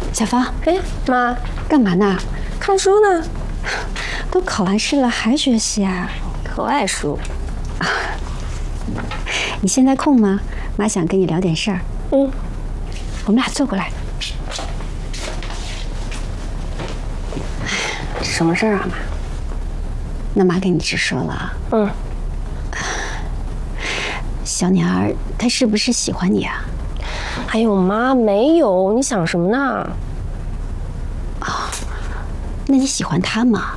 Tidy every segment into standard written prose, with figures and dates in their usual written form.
小芳， 哎，妈， 干嘛呢？ 看书呢。 都考完试了还学习啊？ 可爱书。 你现在空吗？妈想跟你聊点事儿。 我们俩坐过来。 什么事儿啊，妈？ 那妈跟你直说了。小鸟儿她是不是喜欢你啊？ 哎呦，妈，没有，你想什么呢？ 那你喜欢她吗？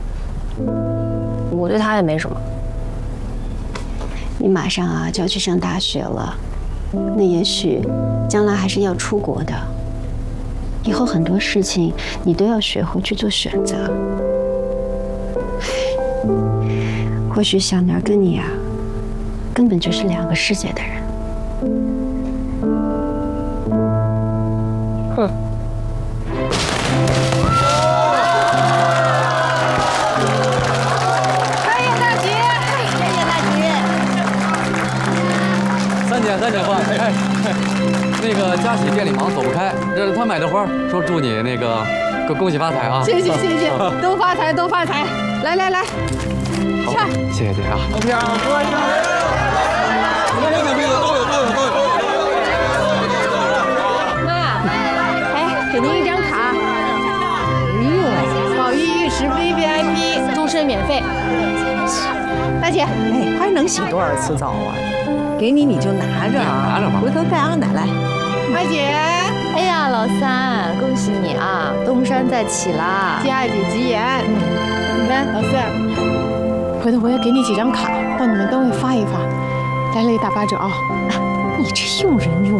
我对他也没什么。 你马上啊就要去上大学了，那也许将来还是要出国的，以后很多事情你都要学会去做选择。或许小鸟跟你啊，根本就是两个世界的人。 哼。 三姐话，哎，那个佳喜店里忙走不开，这是他买的花，说祝你那个恭喜发财啊！ 谢谢，都发财都发财！来， 好，谢谢姐啊！ 这样喝一下。 妈，哎，给您一张卡。哎呦，宝玉玉石 VVIP，终身免费。大姐， 哎，还能洗多少次澡啊？给你就拿着啊， 拿着吧， 回头带俺奶来。 二姐， 哎呀，老三，恭喜你啊，东山再起啦！ 佳姐吉言。你看，老四，回头我也给你几张卡，到你们单位发一发。来了一大巴掌啊！ 你这用人用